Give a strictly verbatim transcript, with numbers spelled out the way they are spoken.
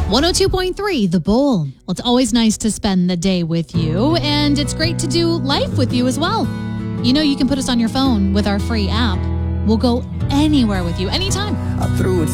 one oh two point three, The Bowl. Well, it's always nice to spend the day with you, and it's great to do life with you as well. You know, you can put us on your phone with our free app. We'll go anywhere with you, anytime. I threw it